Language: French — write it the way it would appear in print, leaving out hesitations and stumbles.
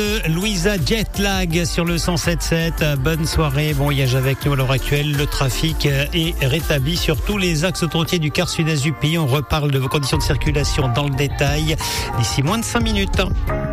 Louisa Jetlag sur le 107.7. Bonne soirée, bon voyage avec nous à l'heure actuelle. Le trafic est rétabli sur tous les axes autoroutiers du quart sud-est du pays. On reparle de vos conditions de circulation dans le détail d'ici moins de 5 minutes.